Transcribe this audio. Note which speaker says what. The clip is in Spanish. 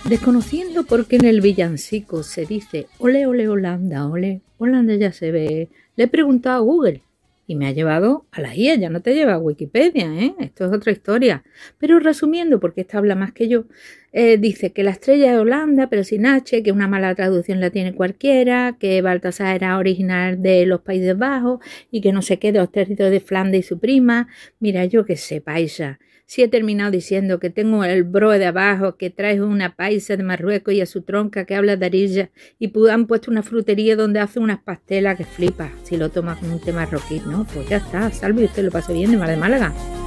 Speaker 1: Desconociendo por qué en el villancico se dice ole, ole, Holanda, ole, Holanda ya se ve, le he preguntado a Google y me ha llevado a la guía, ya no te lleva a Wikipedia, Esto es otra historia. Pero resumiendo, porque esta habla más que yo, dice que la estrella es Holanda, pero sin H, que una mala traducción la tiene cualquiera, que Baltasar era original de los Países Bajos y que no sé qué de los territorios de Flandes y su prima. Mira, yo qué sé, paisa. Si he terminado diciendo que tengo el bro de abajo, que trae una paisa de Marruecos y a su tronca que habla de arilla y han puesto una frutería donde hace unas pastelas que flipa si lo tomas con un té marroquí, ¿no? Pues ya está, salve y usted lo pase bien de Mar de Málaga.